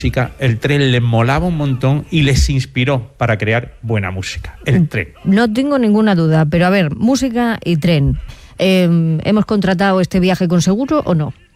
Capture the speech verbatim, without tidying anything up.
música, el tren les molaba un montón y les inspiró para crear buena música. El tren. No tengo ninguna duda, pero a ver, música y tren. Eh, ¿Hemos contratado este viaje con seguro o no?